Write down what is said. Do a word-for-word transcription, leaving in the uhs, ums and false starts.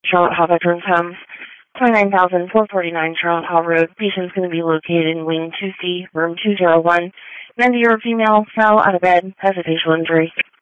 Charlotte Hall Veterans Home, twenty-nine thousand four hundred forty-nine Charlotte Hall Road. Patient's going to be located in Wing two C, room two oh one. ninety-year-old female, fell out of bed, has a facial injury.